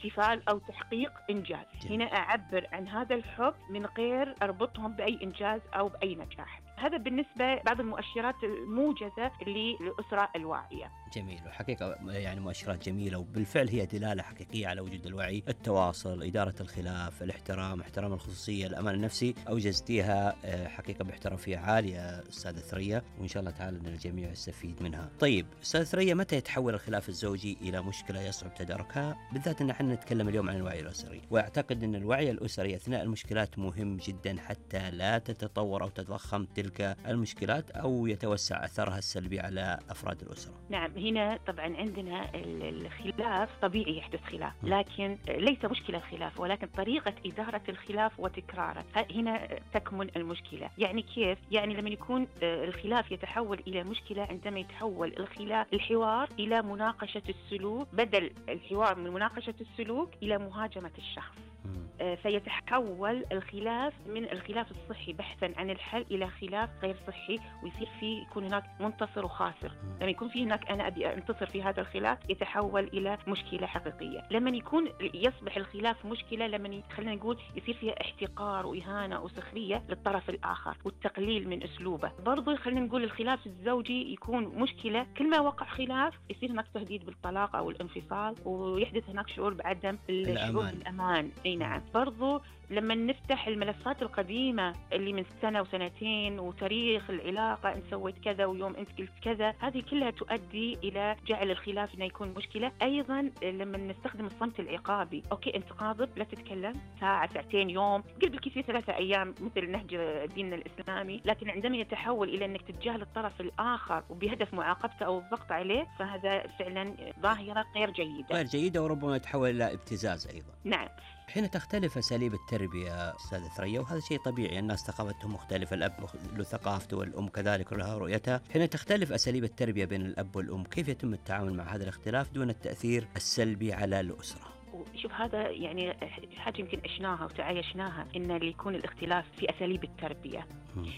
احتفال أو تحقيق إنجاز. هنا أعبر عن هذا الحب من غير أربطهم بأي إنجاز أو بأي نجاح. هذا بالنسبة بعض المؤشرات الموجزة للأسرة الواعية. جميل، وحقيقة يعني مؤشرات جميلة، وبالفعل هي دلالة حقيقية على وجود الوعي. التواصل، إدارة الخلاف، الاحترام، احترام الخصوصية، الأمان النفسي، أوجزتيها حقيقة باحترافية عالية أستاذة ثريا، وإن شاء الله تعالى أن الجميع يستفيد منها. طيب أستاذة ثريا، متى يتحول الخلاف الزوجي إلى مشكلة يصعب تداركها، بالذات أن احنا نتكلم اليوم عن الوعي الأسري، وأعتقد أن الوعي الأسري أثناء المشكلات مهم جدا حتى لا تتطور أو تتضخم تلك المشكلات أو يتوسع أثرها السلبي على أفراد الأسرة. نعم، هنا طبعا عندنا الخلاف طبيعي يحدث خلاف، لكن ليس مشكلة الخلاف ولكن طريقة إدارة الخلاف وتكراره، هنا تكمن المشكلة. يعني كيف؟ يعني لما يكون الخلاف يتحول إلى مشكلة عندما يتحول الحوار إلى مناقشة السلوك، بدل الحوار من مناقشة السلوك إلى مهاجمة الشخص. فيتحول الخلاف من الخلاف الصحي بحثا عن الحل إلى خلاف غير صحي، ويصير فيه يكون هناك منتصر وخاسر. لما يكون فيه هناك أنا أبي أنتصر في هذا الخلاف يتحول إلى مشكلة حقيقية. لما يكون يصبح الخلاف مشكلة لما خلينا نقول يصير فيها احتقار وإهانة وسخرية للطرف الآخر والتقليل من أسلوبه. برضو خلينا نقول الخلاف الزوجي يكون مشكلة، كل ما وقع خلاف يصير هناك تهديد بالطلاق أو الانفصال، ويحدث هناك شعور بعدم الشعور بالأمان. أي نعم. برضو لما نفتح الملفات القديمة اللي من سنة وسنتين وتاريخ العلاقة، أنت سويت كذا ويوم أنت قلت كذا، هذه كلها تؤدي إلى جعل الخلاف إنه يكون مشكلة. أيضا لما نستخدم الصمت العقابي، أوكي أنت غاضب لا تتكلم ساعة ساعتين يوم، قل بالكثير 3 أيام مثل نهج ديننا الإسلامي، لكن عندما يتحول إلى أنك تتجاهل الطرف الآخر وبهدف معاقبته أو الضغط عليه، فهذا فعلا ظاهرة غير جيدة وربما يتحول إلى ابتزاز أيضا. نعم. حين تختلف أساليب التربية أستاذة ثريا، وهذا شيء طبيعي، الناس ثقافتهم مختلفة، الأب له ثقافته والأم كذلك لها رؤيتها. حين تختلف أساليب التربية بين الأب والأم، كيف يتم التعامل مع هذا الاختلاف دون التأثير السلبي على الأسرة؟ شوف، هذا يعني حاجة يمكن عشناها وتعايشناها، إن اللي يكون الاختلاف في أساليب التربية.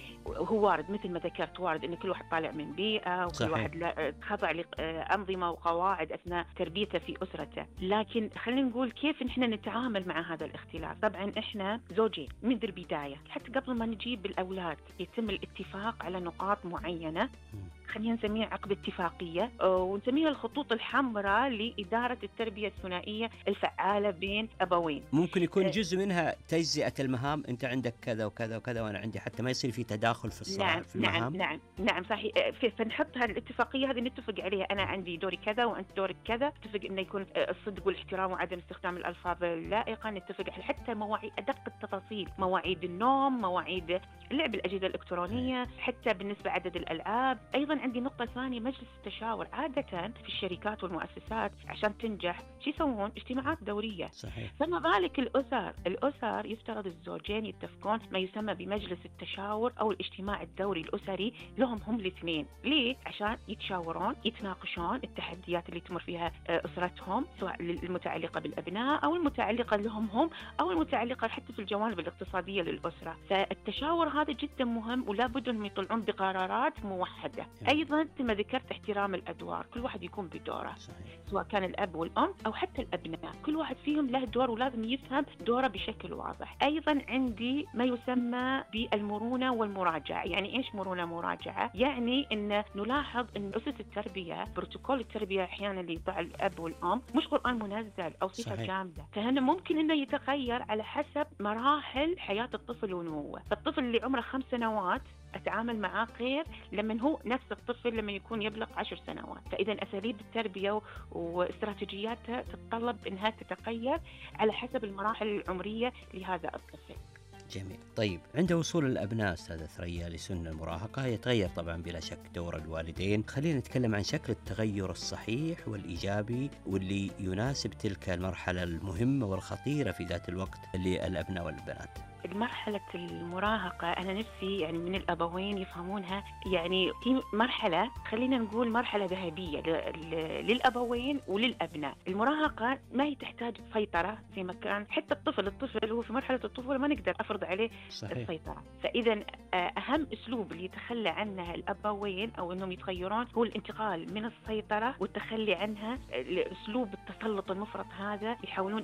هو وارد مثل ما ذكرت، وارد إن كل واحد طالع من بيئة وكل صحيح. واحد خضع لأنظمة وقواعد أثناء تربيته في أسرته. لكن خلينا نقول كيف نحن نتعامل مع هذا الاختلاف. طبعا إحنا زوجين منذ البداية، حتى قبل ما نجيب الأولاد يتم الاتفاق على نقاط معينة، خلينا نسميها عقد اتفاقية، ونسميها الخطوط الحمراء لإدارة التربية الثنائية الفعالة بين أبوين. ممكن يكون جزء منها تجزئة المهام، أنت عندك كذا وكذا وكذا وأنا عندي، حتى ما يصير في تداخل في الصراع. نعم في المهام. نعم صحيح. فنحط هالاتفاقية هذه، نتفق عليها، أنا عندي دوري كذا وأنت دورك كذا، نتفق إنه يكون الصدق والاحترام وعدم استخدام الألفاظ اللائقة، نتفق حتى مواعيد، أدق التفاصيل، مواعيد النوم، مواعيد لعب الأجهزة الإلكترونية، حتى بالنسبة عدد الألعاب. أيضا عندي نقطة ثانية، مجلس التشاور. عادة في الشركات والمؤسسات عشان تنجح شو يسوون؟ اجتماعات دورية. صحيح. فما بالك الأسر يفترض الزوجين يتفقون ما يسمى بمجلس التشاور أو الاجتماع الدوري الأسري لهم هم الاثنين. ليه؟ عشان يتشاورون، يتناقشون التحديات اللي تمر فيها أسرتهم، سواء المتعلقة بالأبناء أو المتعلقة لهم هم أو المتعلقة حتى في الجوانب الاقتصادية للأسرة. فالتشاور هذا جدا مهم، ولا بد أن يطلعون بقرارات موحدة. أيضا مثل ما ذكرت احترام الأدوار، كل واحد يكون بدوره. صحيح. سواء كان الأب والأم أو حتى الأبناء، كل واحد فيهم له دور ولازم يفهم دوره بشكل واضح. أيضا عندي ما يسمى بالمرونة والمراجعة. يعني إيش مرونة مراجعة؟ يعني إن نلاحظ إن أسس التربية، بروتوكول التربية أحيانا اللي يضع الأب والأم مش قرآن منزل أو صفة جامدة، فهنا ممكن إنه يتغير على حسب مراحل حياة الطفل ونموه. فالطفل اللي عمره 5 سنوات أتعامل معاه غير لما هو نفس الطفل لما يكون يبلغ 10 سنوات. فإذا أساليب التربية واستراتيجياتها تتطلب إنها تتغير على حسب المراحل العمرية لهذا الطفل. جميل. طيب، عند وصول الأبناء أستاذة ثريا لسن المراهقة يتغير طبعا بلا شك دور الوالدين. خلينا نتكلم عن شكل التغير الصحيح والإيجابي واللي يناسب تلك المرحلة المهمة والخطيرة في ذات الوقت للأبناء والبنات. مرحلة المراهقة أنا نفسي يعني من الأبوين يفهمونها، يعني في مرحلة خلينا نقول مرحلة ذهبية للأبوين وللأبناء. المراهقة ما هي تحتاج سيطرة زي ما كان حتى الطفل هو في مرحلة الطفولة ما نقدر أفرض عليه صحيح. السيطرة. فإذا أهم أسلوب اللي يتخلى عنها الأبوين أو أنهم يتغيرون هو الانتقال من السيطرة والتخلي عنها لأسلوب التسلط المفرط. هذا يحاولون